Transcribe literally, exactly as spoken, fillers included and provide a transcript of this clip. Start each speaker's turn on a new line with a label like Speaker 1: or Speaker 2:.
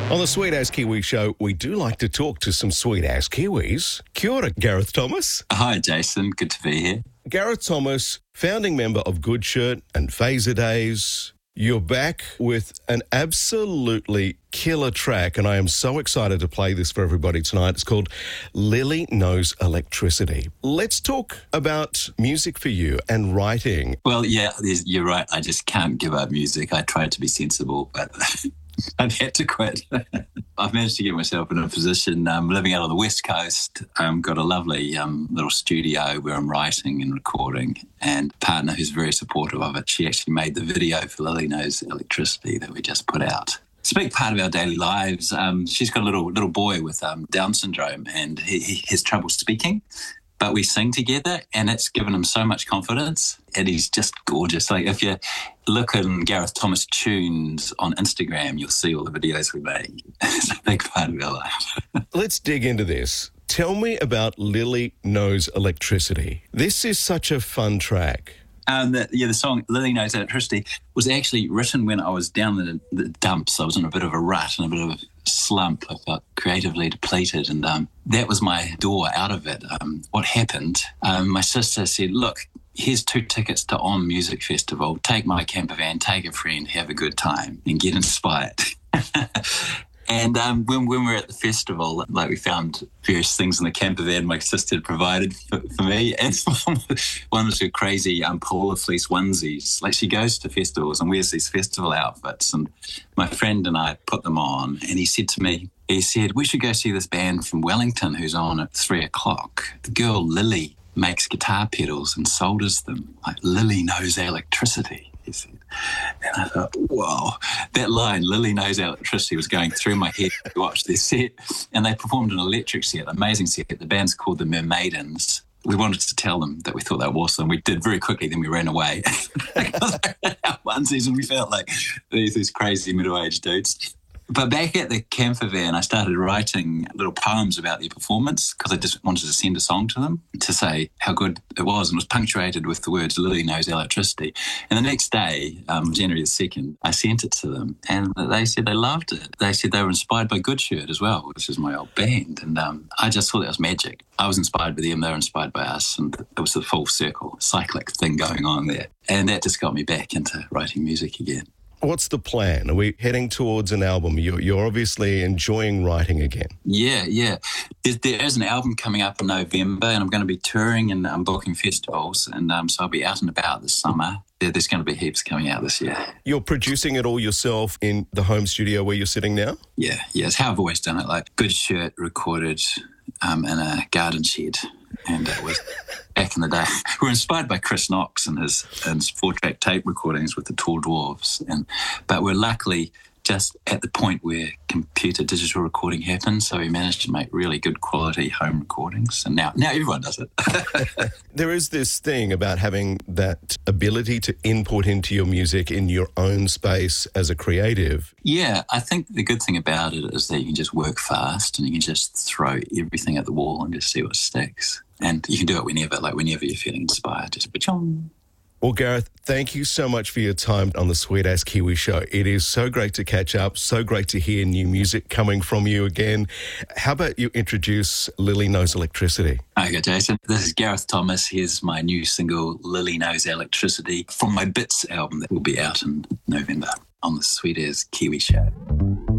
Speaker 1: On the Sweet As Kiwi show, we do like to talk to some sweet ass Kiwis. Kia ora, Gareth Thomas.
Speaker 2: Hi, Jason. Good to be here.
Speaker 1: Gareth Thomas, founding member of Good Shirt and Phaser Days. You're back with an absolutely killer track, and I am so excited to play this for everybody tonight. It's called Lily Knows Electricity. Let's talk about music for you and writing.
Speaker 2: Well, yeah, you're right. I just can't give up music. I tried to be sensible, but I've had to quit. I've managed to get myself in a position, um, living out on the West Coast. I've um, got a lovely um, little studio where I'm writing and recording, and a partner who's very supportive of it. She actually made the video for Lily Knows Electricity that we just put out. It's a big part of our daily lives. Um, she's got a little little boy with um, Down syndrome, and he, he has trouble speaking. But we sing together, and it's given him so much confidence, and he's just gorgeous. Like, if you look in Gareth Thomas Tunes on Instagram, you'll see all the videos we make. It's a big part of our life.
Speaker 1: Let's dig into this. Tell me about Lily Knows Electricity. This is such a fun track.
Speaker 2: Um, the, yeah, the song Lily Knows Electricity was actually written when I was down in the, the dumps. I was in a bit of a rut and a bit of a slump. I felt creatively depleted, and um, that was my door out of it. Um, what happened, um, my sister said, look, here's two tickets to On Music Festival. Take my camper van, take a friend, have a good time, and get inspired. And um, when, when we were at the festival, like, we found various things in the camper van my sister had provided for, for me. And one was her crazy um, polar fleece onesies. Like, she goes to festivals and wears these festival outfits. And my friend and I put them on. And he said to me, he said, we should go see this band from Wellington who's on at three o'clock. The girl Lily makes guitar pedals and solders them. Like, Lily knows electricity, he said. And I thought, whoa, that line, Lily Knows Electricity, was going through my head to watch this set. And they performed an electric set, amazing set. The band's called the Mermaidens. We wanted to tell them that we thought they were awesome. We did very quickly, then we ran away. Our onesies, and we felt like these, these crazy middle-aged dudes. But back at the camper van, I started writing little poems about their performance because I just wanted to send a song to them to say how good it was, and it was punctuated with the words Lily Knows Electricity. And the next day, um, January the second, I sent it to them, and they said they loved it. They said they were inspired by Good Shirt as well, which is my old band. And um, I just thought that was magic. I was inspired by them, they were inspired by us, and it was a full circle, cyclic thing going on there. And that just got me back into writing music again.
Speaker 1: What's the plan? Are we heading towards an album? You're, you're obviously enjoying writing again.
Speaker 2: Yeah, yeah. There's, there is an album coming up in November, and I'm going to be touring and I'm booking festivals, and um, so I'll be out and about this summer. There, there's going to be heaps coming out this year. You're
Speaker 1: producing it all yourself in the home studio where you're sitting now?
Speaker 2: Yeah, yeah. It's how I've always done it. Like, Good Shirt recorded um, in a garden shed. And it was back in the day. We were inspired by Chris Knox and his, and his four-track tape recordings with the Tall Dwarves. And but we're luckily just at the point where computer digital recording happened, so we managed to make really good quality home recordings. And now, now everyone does it.
Speaker 1: There is this thing about having that ability to input into your music in your own space as a creative.
Speaker 2: Yeah, I think the good thing about it is that you can just work fast and you can just throw everything at the wall and just see what sticks. And you can do it whenever, like whenever you're feeling inspired, just ba-chong.
Speaker 1: Well, Gareth, thank you so much for your time on the Sweet As Kiwi show. It is so great to catch up, so great to hear new music coming from you again. How about you introduce Lily Knows Electricity?
Speaker 2: Okay, Jason. This is Gareth Thomas. Here's my new single, Lily Knows Electricity, from my Bits album that will be out in November on the Sweet As Kiwi show.